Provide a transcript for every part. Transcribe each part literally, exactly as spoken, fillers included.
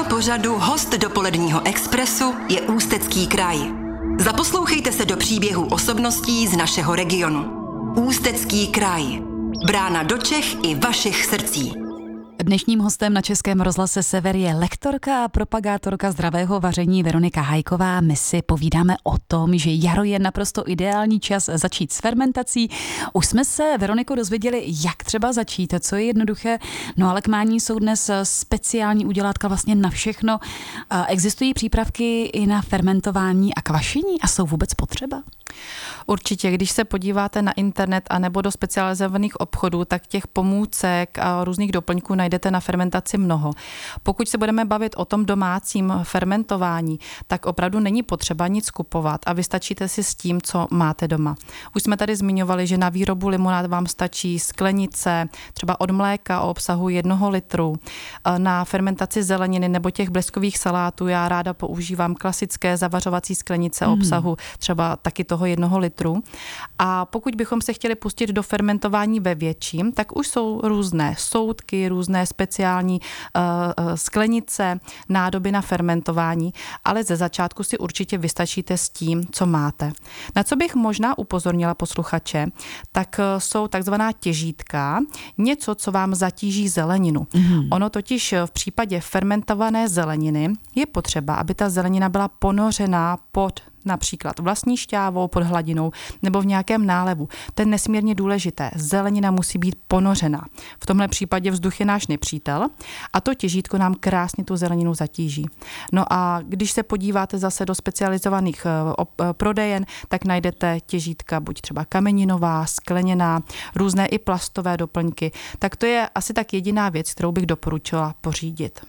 pořadu Host dopoledního expresu je Ústecký kraj. Zaposlouchejte se do příběhů osobností z našeho regionu. Ústecký kraj. Brána do Čech i vašich srdcí. Dnešním hostem na Českém rozhlase Sever je lektorka a propagátorka zdravého vaření Veronika Hajková. My si povídáme o tom, že jaro je naprosto ideální čas začít s fermentací. Už jsme se, Veroniko, dozvěděli, jak třeba začít, co je jednoduché. No ale k mání jsou dnes speciální udělátka vlastně na všechno. Existují přípravky i na fermentování a kvašení a jsou vůbec potřeba? Určitě, když se podíváte na internet a nebo do specializovaných obchodů, tak těch pomůcek a různých doplňků najdete na fermentaci mnoho. Pokud se budeme bavit o tom domácím fermentování, tak opravdu není potřeba nic kupovat a vystačíte si s tím, co máte doma. Už jsme tady zmiňovali, že na výrobu limonád vám stačí sklenice, třeba od mléka o obsahu jednoho litru. Na fermentaci zeleniny nebo těch bleskových salátů já ráda používám klasické zavařovací sklenice o obsahu třeba taky toho jednoho litru. A pokud bychom se chtěli pustit do fermentování ve větším, tak už jsou různé soudky, různé speciální uh, sklenice, nádoby na fermentování, ale ze začátku si určitě vystačíte s tím, co máte. Na co bych možná upozornila posluchače, tak uh, jsou takzvaná těžítka, něco, co vám zatíží zeleninu. Mm. Ono totiž v případě fermentované zeleniny je potřeba, aby ta zelenina byla ponořená pod například vlastní šťávou pod hladinou nebo v nějakém nálevu. To je nesmírně důležité. Zelenina musí být ponořená. V tomhle případě vzduch je náš nepřítel a to těžítko nám krásně tu zeleninu zatíží. No a když se podíváte zase do specializovaných prodejen, tak najdete těžítka buď třeba kameninová, skleněná, různé i plastové doplňky. Tak to je asi tak jediná věc, kterou bych doporučila pořídit.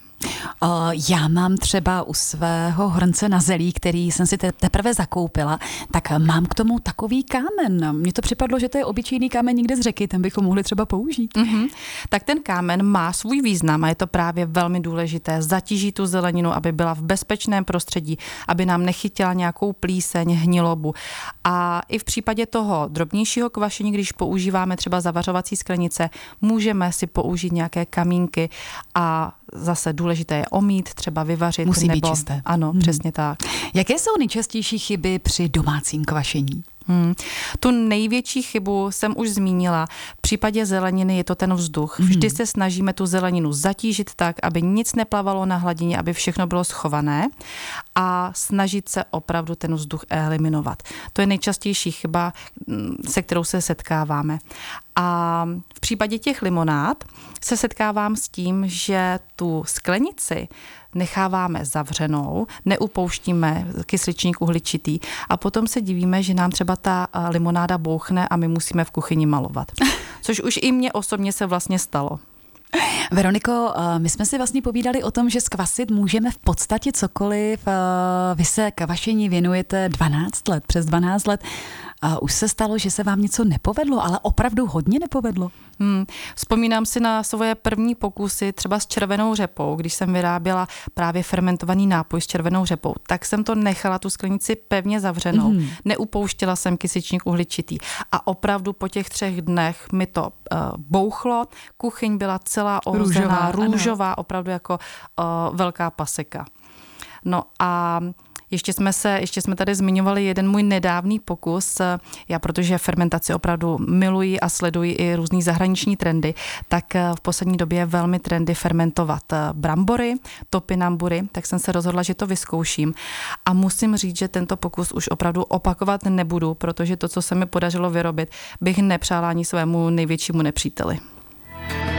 Já mám třeba u svého hrnce na zelí, který jsem si teprve zakoupila, tak mám k tomu takový kámen. Mně to připadlo, že to je obyčejný kámen někde z řeky, ten bychom mohli třeba použít. Mm-hmm. Tak ten kámen má svůj význam a je to právě velmi důležité. Zatíží tu zeleninu, aby byla v bezpečném prostředí, aby nám nechytila nějakou plíseň, hnilobu. A i v případě toho drobnějšího kvašení, když používáme třeba zavařovací sklenice, můžeme si použít nějaké kamínky a zase důležité je omít, třeba vyvařit. Musí nebo, být čisté. Ano, hmm. přesně tak. Jaké jsou nejčastější chyby při domácím kvašení? Hmm. Tu největší chybu jsem už zmínila. V případě zeleniny je to ten vzduch. Vždy hmm. se snažíme tu zeleninu zatížit tak, aby nic neplavalo na hladině, aby všechno bylo schované a snažit se opravdu ten vzduch eliminovat. To je nejčastější chyba, se kterou se setkáváme. A v případě těch limonád se setkávám s tím, že tu sklenici necháváme zavřenou, neupouštíme kysličník uhličitý a potom se divíme, že nám třeba ta limonáda bouchne a my musíme v kuchyni malovat. Což už i mně osobně se vlastně stalo. Veroniko, my jsme si vlastně povídali o tom, že zkvasit můžeme v podstatě cokoliv. Vy se kvašení věnujete dvanáct let, přes dvanáct let. Už se stalo, že se vám něco nepovedlo, ale opravdu hodně nepovedlo? Hmm. Vzpomínám si na svoje první pokusy třeba s červenou řepou, když jsem vyráběla právě fermentovaný nápoj s červenou řepou, tak jsem to nechala tu sklenici pevně zavřenou, mm. neupouštěla jsem kysličník uhličitý a opravdu po těch třech dnech mi to uh, bouchlo, kuchyň byla celá ohozená, růžová, růžová opravdu jako uh, velká paseka. No a Ještě jsme se, ještě jsme tady zmiňovali jeden můj nedávný pokus. Já, protože fermentaci opravdu miluji a sleduji i různý zahraniční trendy, tak v poslední době je velmi trendy fermentovat brambory, topinambury, tak jsem se rozhodla, že to vyzkouším. A musím říct, že tento pokus už opravdu opakovat nebudu, protože to, co se mi podařilo vyrobit, bych nepřála ani svému největšímu nepříteli.